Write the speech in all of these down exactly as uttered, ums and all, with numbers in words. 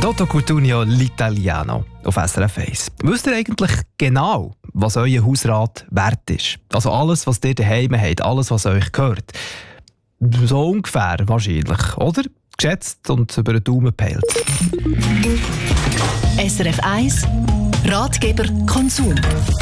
Dotto Cutugno l'Italiano auf S R F eins. Wisst ihr eigentlich genau, was euer Hausrat wert ist? Also alles, was ihr daheim habt, alles, was euch gehört. So ungefähr wahrscheinlich, oder? Geschätzt und über den Daumen peilt. S R F eins Ratgeber Konsum.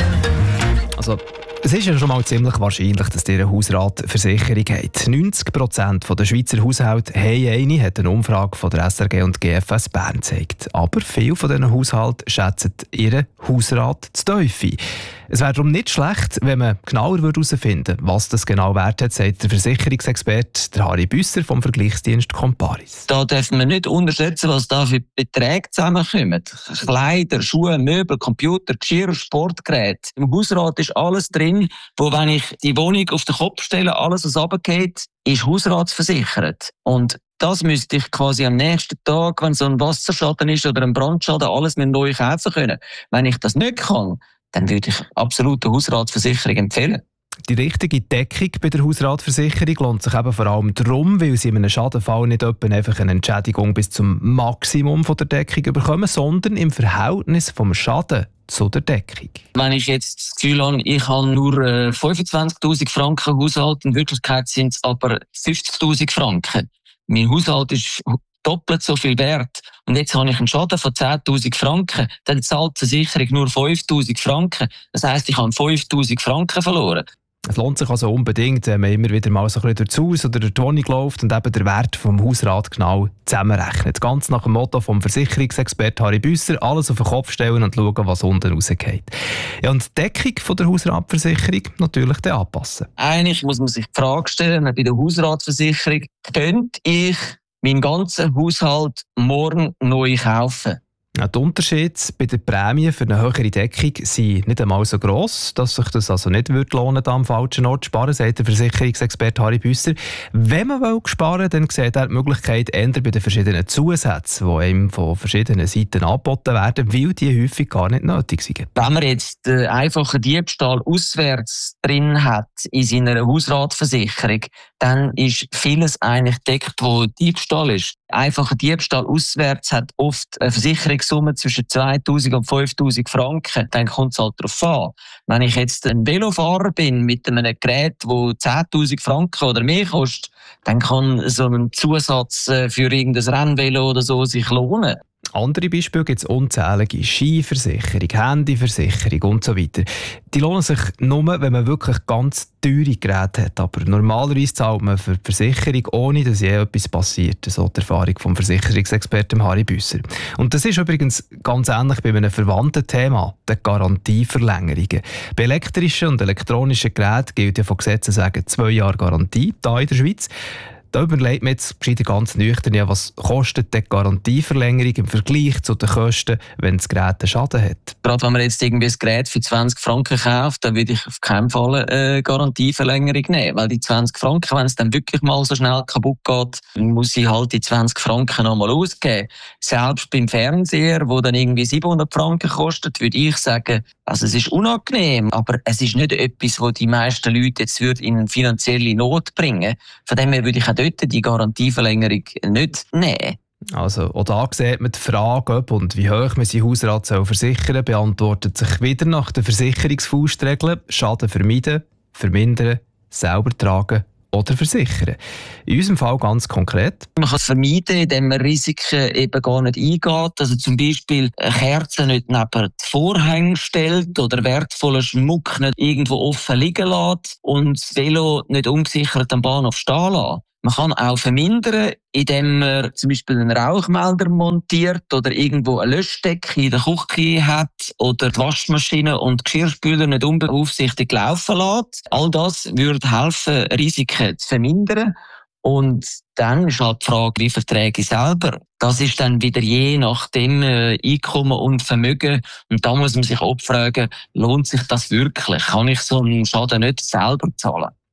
Also, es ist ja schon mal ziemlich wahrscheinlich, dass ihr eine Hausratversicherung habt. neunzig Prozent der Schweizer Haushalte haben eine, hat eine Umfrage von der S R G und G F S Bern gezeigt. Aber viele von diesen Haushalten schätzen ihren Hausrat zu tief ein. Es wäre darum nicht schlecht, wenn man genauer herausfinden würde, was das genau wert hat, sagt der Versicherungsexperte Harry Büsser vom Vergleichsdienst Comparis. Da dürfen wir nicht unterschätzen, was da für Beträge zusammenkommen. Kleider, Schuhe, Möbel, Computer, Geschirr, Sportgeräte. Im Hausrat ist alles drin, wo, wenn ich die Wohnung auf den Kopf stelle, alles, was runtergeht, ist hausratsversichert. Und das müsste ich quasi am nächsten Tag, wenn so ein Wasserschaden ist oder ein Brandschaden, alles mit neu kaufen können. Wenn ich das nicht kann, dann würde ich absolut eine Hausratsversicherung empfehlen. Die richtige Deckung bei der Hausratversicherung lohnt sich eben vor allem darum, weil sie in einem Schadenfall nicht etwa einfach eine Entschädigung bis zum Maximum von der Deckung bekommen, sondern im Verhältnis vom Schaden zu der Deckung. Wenn ich jetzt das Gefühl habe, ich habe nur äh, fünfundzwanzigtausend Franken Haushalt, in Wirklichkeit sind es aber fünfzigtausend Franken. Mein Haushalt ist doppelt so viel wert. Und jetzt habe ich einen Schaden von zehntausend Franken. Dann zahlt die Versicherung nur fünftausend Franken. Das heisst, ich habe fünftausend Franken verloren. Es lohnt sich also unbedingt, wenn man immer wieder mal so ein bisschen durchs Haus oder durch die Wohnung läuft und eben den Wert vom Hausrat genau zusammenrechnet. Ganz nach dem Motto vom Versicherungsexperten Harry Büsser, alles auf den Kopf stellen und schauen, was unten rausgeht. Ja, und die Deckung von der Hausratversicherung natürlich dann anpassen. Eigentlich muss man sich die Frage stellen, bei der Hausratversicherung, könnte ich meinen ganzen Haushalt morgen neu kaufen? Ja, die Unterschiede bei der Prämie für eine höhere Deckung sind nicht einmal so gross, dass sich das also nicht lohnen würde, am falschen Ort zu sparen, sagt der Versicherungsexperte Harry Büsser. Wenn man will sparen will, dann sieht er die Möglichkeit eher bei den verschiedenen Zusätzen, die einem von verschiedenen Seiten angeboten werden, weil die häufig gar nicht nötig sind. Wenn man jetzt den einfachen Diebstahl auswärts drin hat in seiner Hausratversicherung, dann ist vieles eigentlich deckt, wo Diebstahl ist. Einfacher Diebstahl auswärts hat oft eine Versicherungssumme zwischen zweitausend und fünftausend Franken. Dann kommt es halt darauf an. Wenn ich jetzt ein Velofahrer bin mit einem Gerät, das zehntausend Franken oder mehr kostet, dann kann so ein Zusatz für irgendein Rennvelo oder so sich lohnen. Andere Beispiele gibt es unzählige. Skiversicherung, Handyversicherung und so weiter. Die lohnen sich nur, wenn man wirklich ganz teure Geräte hat. Aber normalerweise zahlt man für die Versicherung, ohne dass je etwas passiert. So die Erfahrung vom Versicherungsexperten Harry Büsser. Und das ist übrigens ganz ähnlich bei einem verwandten Thema, der Garantieverlängerungen. Bei elektrischen und elektronischen Geräten gilt ja von Gesetzen sagen zwei Jahre Garantie, hier in der Schweiz. Da überlegt man jetzt ganz nüchtern, ja, was kostet die Garantieverlängerung im Vergleich zu den Kosten, wenn das Gerät einen Schaden hat. Gerade wenn man jetzt irgendwie ein Gerät für zwanzig Franken kauft, dann würde ich auf keinen Fall eine Garantieverlängerung nehmen. Weil die zwanzig Franken, wenn es dann wirklich mal so schnell kaputt geht, dann muss ich halt die zwanzig Franken nochmal ausgeben. Selbst beim Fernseher, wo dann irgendwie siebenhundert Franken kostet, würde ich sagen, also es ist unangenehm, aber es ist nicht etwas, was die meisten Leute jetzt in eine finanzielle Not bringen. Von dem her würde ich auch dort die Garantieverlängerung nicht nehmen. Also, auch da sieht man die Frage, ob und wie hoch man sein Hausrat versichern soll, beantwortet sich wieder nach den Versicherungsfaustregeln: Schaden vermeiden, vermindern, selber tragen oder versichern. In unserem Fall ganz konkret. Man kann es vermeiden, indem man Risiken eben gar nicht eingeht. Also zum Beispiel eine Kerze nicht neben die Vorhänge stellt oder wertvollen Schmuck nicht irgendwo offen liegen lässt und das Velo nicht ungesichert am Bahnhof stehen lässt. Man kann auch vermindern, indem man zum Beispiel einen Rauchmelder montiert oder irgendwo eine Löschdecke in der Küche hat oder die Waschmaschine und die Geschirrspüler nicht unbeaufsichtigt laufen lässt. All das würde helfen, Risiken zu vermindern. Und dann ist halt die Frage, wie verträge ich selber? Das ist dann wieder je nach dem äh, Einkommen und Vermögen. Und da muss man sich auch fragen, lohnt sich das wirklich? Kann ich so einen Schaden nicht selber zahlen?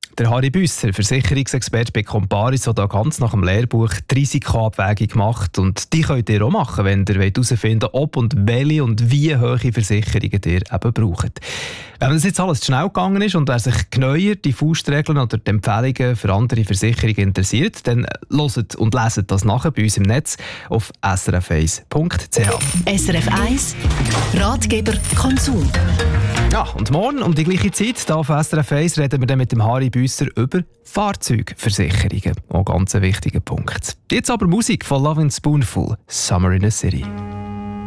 Der Harry Büsser, Versicherungsexperte bei Comparis, hat da ganz nach dem Lehrbuch die Risikoabwägung gemacht. Und die könnt ihr auch machen, wenn ihr herausfinden wollt, ob und welche und wie hohe Versicherungen ihr eben braucht. Wenn das jetzt alles zu schnell gegangen ist und wer sich genauer die Faustregeln oder die Empfehlungen für andere Versicherungen interessiert, dann hört und leset das nachher bei uns im Netz auf s r f eins punkt c h. S R F eins Ratgeber Konsum. Ja, und morgen um die gleiche Zeit hier auf S R F eins reden wir dann mit dem Harry Büsser über Fahrzeugversicherungen. Auch ganz ein wichtiger Punkt. Jetzt aber Musik von Lovin' Spoonful, Summer in a City.